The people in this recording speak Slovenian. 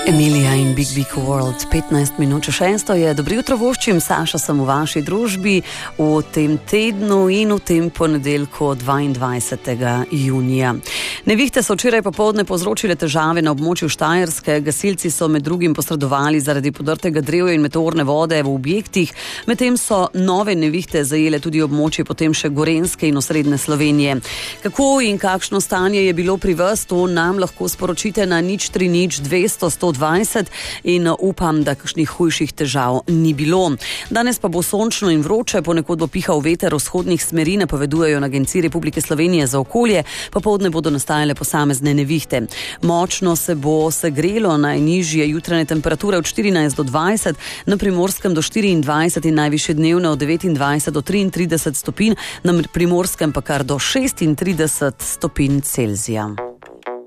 Emilia in Big Big World, 15 minut 6 je. Dobro jutro voščim, Saša sem v vaši družbi v tem tednu in v tem ponedeljku 22. junija. Nevihte so včeraj popoldne povzročile težave na območju Štajerske. Gasilci so med drugim posredovali zaradi podrtega drevja in meteorne vode v objektih. Medtem so nove nevihte zajele tudi območje potem še Gorenjske in osrednje Slovenije. Kako in kakšno stanje je bilo pri vas, to nam lahko sporočite na 030 200 120 in upam, da kakšnih hujših težav ni bilo. Danes pa bo sončno in vroče, ponekod bo pihal veter vzhodnih smeri, napovedujejo na Agenciji Republike Slovenije za okolje. Popoldne bodo nastajale posamezne nevihte. Močno se bo segrelo, najnižje jutranje temperature od 14 do 20, na Primorskem do 24 in najvišje dnevne od 29 do 33 stopinj, na Primorskem pa kar do 36 stopinj Celzija.